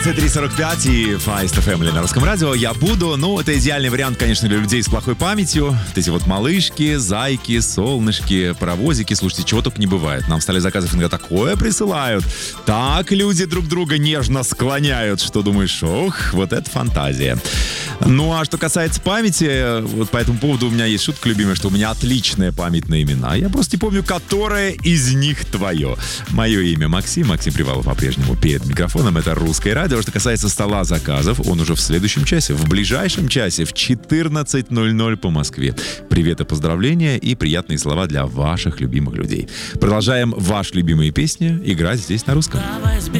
23:45 и Фаист Family на русском радио. Я буду. Ну, это идеальный вариант, конечно, для людей с плохой памятью. Вот эти вот малышки, зайки, солнышки, паровозики. Слушайте, чего только не бывает. Нам в столе заказов иногда такое присылают. Так люди друг друга нежно склоняют, что думаешь, ох, вот это фантазия. Ну, а что касается памяти, вот по этому поводу у меня есть шутка любимая, что у меня отличная память на имена. Я просто не помню, которое из них твое. Мое имя Максим Привалов по-прежнему перед микрофоном. Это «Русское радио». Что касается стола заказов, он уже в следующем часе, в ближайшем часе, в 14:00 по Москве. Привет и поздравления и приятные слова для ваших любимых людей. Продолжаем ваши любимые песни играть здесь на русском.